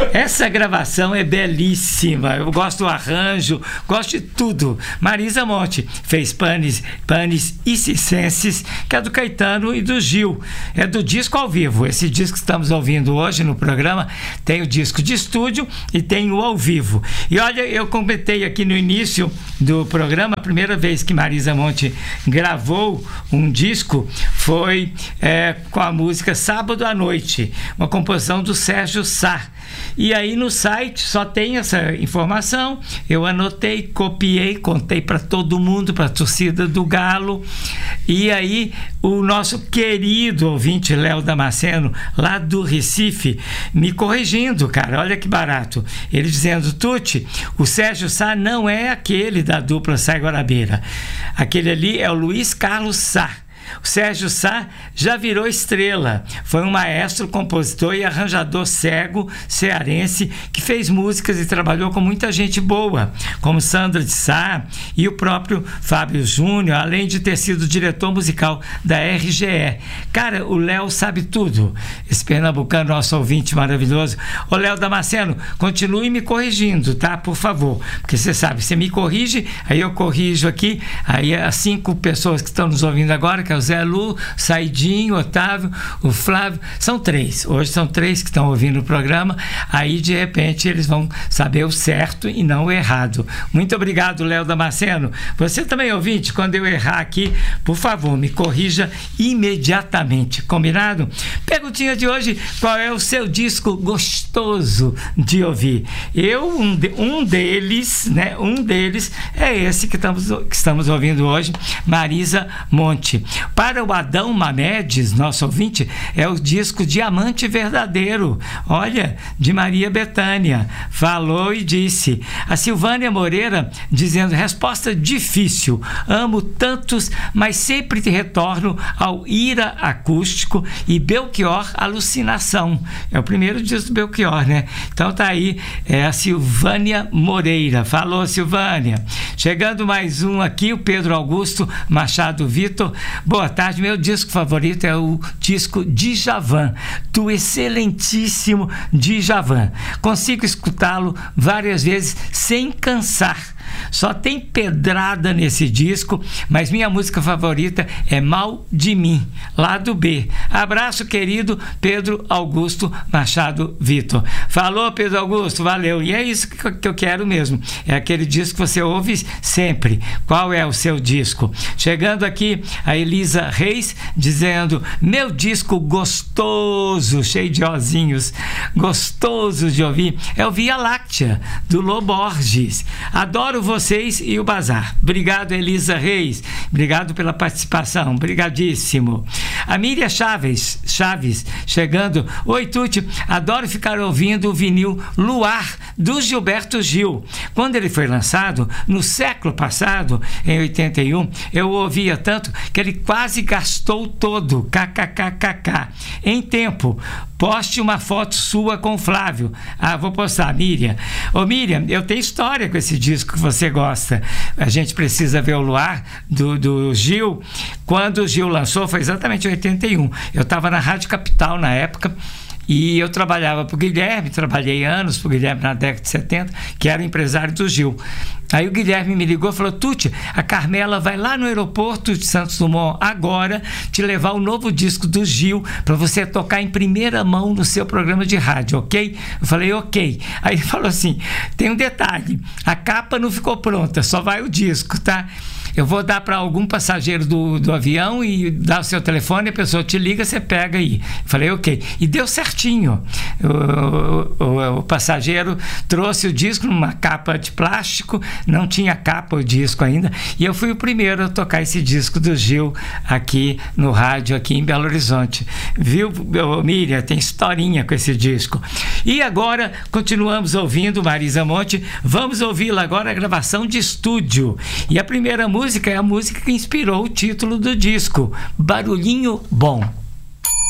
Essa gravação é belíssima. Eu gosto do arranjo, gosto de tudo. Marisa Monte fez Panis e Circenses, que é do Caetano e do Gil. É do disco ao vivo. Esse disco que estamos ouvindo hoje no programa tem o disco de estúdio e tem o ao vivo. E olha, eu comentei aqui no início do programa, a primeira vez que Marisa Monte gravou um disco foi com a música Sábado à Noite, uma composição do Sérgio Sá. E aí no site só tem essa informação. Eu anotei, copiei, contei para todo mundo, para a torcida do Galo. E aí o nosso querido ouvinte Léo Damasceno, lá do Recife, me corrigindo, cara, olha que barato. Ele dizendo: Tuti, o Sérgio Sá não é aquele da dupla Sai Guarabeira. Aquele ali é o Luiz Carlos Sá. O Sérgio Sá já virou estrela. Foi um maestro, compositor e arranjador cego, cearense, que fez músicas e trabalhou com muita gente boa, como Sandra de Sá e o próprio Fábio Júnior, além de ter sido diretor musical da RGE. Cara, o Léo sabe tudo. Esse pernambucano, nosso ouvinte maravilhoso. Ô Léo Damasceno, continue me corrigindo, tá? Por favor. Porque você sabe, você me corrige, aí eu corrijo aqui, aí as 5 pessoas que estão nos ouvindo agora, que é o Zé Lu, Saidinho, Otávio, o Flávio, são 3. Hoje são 3 que estão ouvindo o programa. Aí de repente eles vão saber o certo e não o errado. Muito obrigado, Léo Damasceno. Você também, ouvinte, quando eu errar aqui, por favor, me corrija imediatamente, combinado? Perguntinha de hoje: qual é o seu disco gostoso de ouvir? Um deles, né? Um deles é esse que estamos ouvindo hoje, Marisa Monte. Para o Adão Mamedes, nosso ouvinte, é o disco Diamante Verdadeiro, olha, de Maria Bethânia. Falou e disse. A Silvânia Moreira dizendo: resposta difícil, amo tantos, mas sempre te retorno ao Ira Acústico e Belchior Alucinação. É o primeiro disco do Belchior, né? Então tá aí, é a Silvânia Moreira. Falou, Silvânia. Chegando mais um aqui, o Pedro Augusto Machado Vitor. Boa tarde, meu disco favorito é o disco Djavan, do excelentíssimo Djavan. Consigo escutá-lo várias vezes sem cansar. Só tem pedrada nesse disco, mas minha música favorita é Mal de Mim, lado B. Abraço, querido Pedro Augusto Machado Vitor. Falou, Pedro Augusto, valeu. E é isso que eu quero mesmo. É aquele disco que você ouve sempre. Qual é o seu disco? Chegando aqui a Elisa Reis dizendo: meu disco gostoso, cheio de ozinhos, gostoso de ouvir, é o Via Láctea, do Lô Borges. Adoro vocês e o Bazar. Obrigado, Elisa Reis. Obrigado pela participação. Obrigadíssimo. A Miriam Chaves chegando: oi, Tuti, adoro ficar ouvindo o vinil Luar, do Gilberto Gil. Quando ele foi lançado, no século passado, em 81, eu o ouvia tanto que ele quase gastou todo, kkkk. Em tempo, poste uma foto sua com o Flávio. Ah, vou postar, Miriam. Ô Miriam, eu tenho história com esse disco que você gosta. A gente precisa ver o Luar, do Gil. Quando o Gil lançou, foi exatamente em 81. Eu estava na Rádio Capital na época, e eu trabalhava para o Guilherme, trabalhei anos para o Guilherme na década de 70, que era o empresário do Gil. Aí o Guilherme me ligou e falou: Tuti, a Carmela vai lá no aeroporto de Santos Dumont agora te levar o novo disco do Gil para você tocar em primeira mão no seu programa de rádio, ok? Eu falei: ok. Aí ele falou assim: tem um detalhe, a capa não ficou pronta, só vai o disco, tá? Eu vou dar para algum passageiro do avião e dar o seu telefone, a pessoa te liga, você pega aí. Eu falei: ok. E deu certinho. O passageiro trouxe o disco numa capa de plástico, não tinha capa o disco ainda, e eu fui o primeiro a tocar esse disco do Gil aqui no rádio, aqui em Belo Horizonte. Viu, Miriam? Tem historinha com esse disco. E agora, continuamos ouvindo Marisa Monte. Vamos ouvi-la agora, a gravação de estúdio. E a primeira música é a música que inspirou o título do disco, Barulhinho Bom.